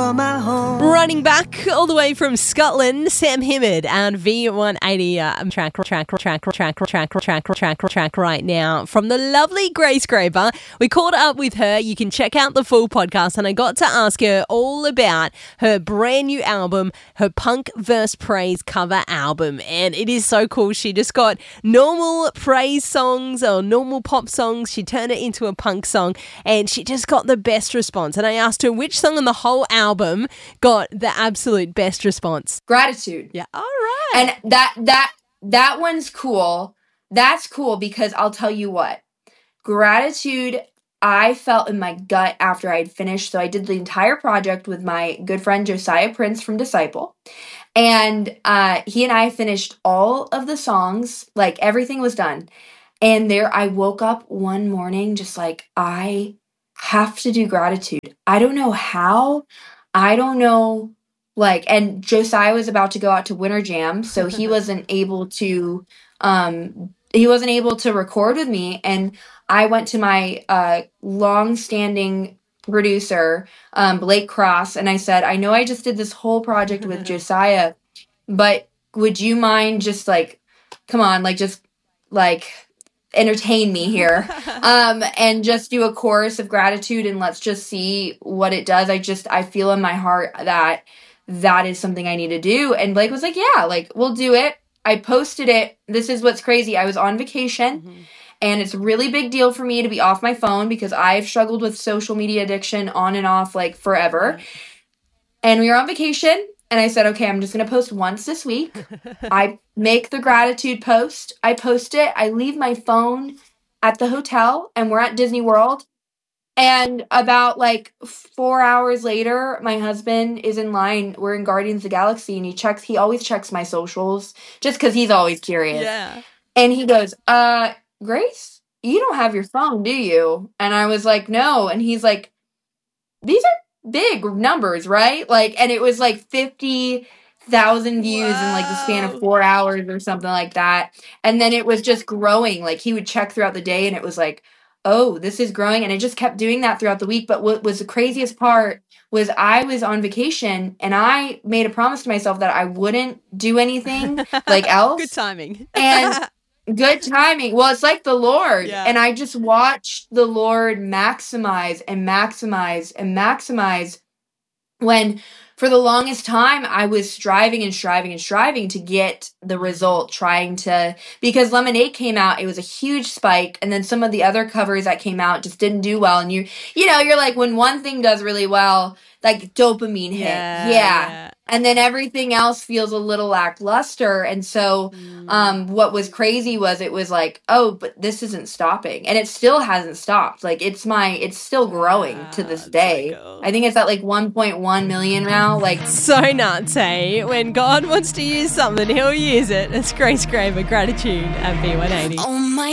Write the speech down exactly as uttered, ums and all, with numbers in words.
call my home. Running back all the way from Scotland, Sam Himmerd and V one eighty uh, track, track, track, track, track, track, track, track, track right now from the lovely Grace Graber. We caught up with her. You can check out the full podcast, and I got to ask her all about her brand new album, her Punk Verse Praise cover album, and it is so cool. She just got normal praise songs or normal pop songs. She turned it into a punk song, and she just got the best response. And I asked her which song on the whole album got the absolute best response. Gratitude. Yeah. All right. And that that that one's cool. That's cool because I'll tell you what. Gratitude, I felt in my gut after I had finished. So I did the entire project with my good friend Josiah Prince from Disciple. And uh, he and I finished all of the songs. Like, everything was done. And there I woke up one morning just like, I have to do Gratitude. I don't know how. I don't know. Like, and Josiah was about to go out to Winter Jam, so he wasn't able to, um, he wasn't able to record with me. And I went to my uh, long-standing producer, um, Blake Cross, and I said, I know I just did this whole project with Josiah, but would you mind just like, come on, like just like entertain me here, um, and just do a chorus of Gratitude, and let's just see what it does. I just, I feel in my heart that that is something I need to do. And Blake was like, yeah, like, we'll do it. I posted it. This is what's crazy. I was on vacation, mm-hmm. and it's a really big deal for me to be off my phone because I've struggled with social media addiction on and off like forever. Mm-hmm. And we were on vacation, and I said, okay, I'm just going to post once this week. I make the Gratitude post. I post it. I leave my phone at the hotel, and we're at Disney World. And about like four hours later, my husband is in line. We're in Guardians of the Galaxy, and he checks, he always checks my socials just because he's always curious. Yeah. And he goes, uh, Grace, you don't have your phone, do you? And I was like, no. And he's like, these are big numbers, right? Like, and it was like fifty thousand views wow. in like the span of four hours or something like that. And then it was just growing. Like, he would check throughout the day, and it was like, oh, this is growing. And it just kept doing that throughout the week. But what was the craziest part was I was on vacation, and I made a promise to myself that I wouldn't do anything like else. Good timing. And good timing. Well, it's like the Lord. Yeah. And I just watched the Lord maximize and maximize and maximize when for the longest time I was striving and striving and striving to get the result, trying to, because Lemonade came out, it was a huge spike, and then some of the other covers that came out just didn't do well. And you, you know, you're like, when one thing does really well, like dopamine hit. Yeah. yeah. yeah. And then everything else feels a little lackluster. And so mm. um, what was crazy was it was like, oh, but this isn't stopping. And it still hasn't stopped. Like, it's my, it's still growing yeah, to this day. So cool. I think it's at like one point one million now. Like, so nuts, hey? When God wants to use something, he'll use it. It's Grace Graber, Gratitude at V one eighty. Oh my